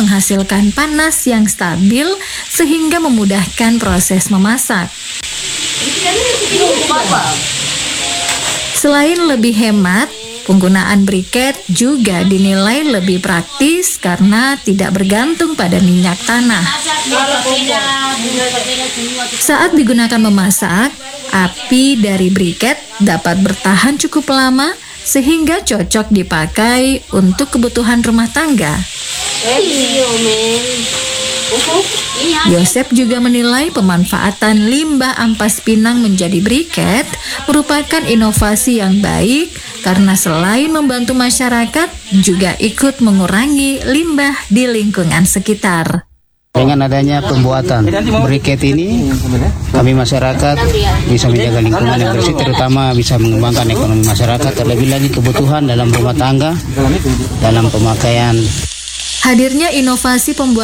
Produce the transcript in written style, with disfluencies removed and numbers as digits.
menghasilkan panas yang stabil sehingga memudahkan proses memasak. Selain lebih hemat, penggunaan briket juga dinilai lebih praktis karena tidak bergantung pada minyak tanah. Saat digunakan memasak, api dari briket dapat bertahan cukup lama sehingga cocok dipakai untuk kebutuhan rumah tangga. Yosep juga menilai pemanfaatan limbah ampas pinang menjadi briket merupakan inovasi yang baik karena selain membantu masyarakat juga ikut mengurangi limbah di lingkungan sekitar. Dengan adanya pembuatan briket ini, kami masyarakat bisa menjaga lingkungan yang bersih, terutama bisa mengembangkan ekonomi masyarakat, terlebih lagi kebutuhan dalam rumah tangga, dalam pemakaian. Hadirnya inovasi pembuatan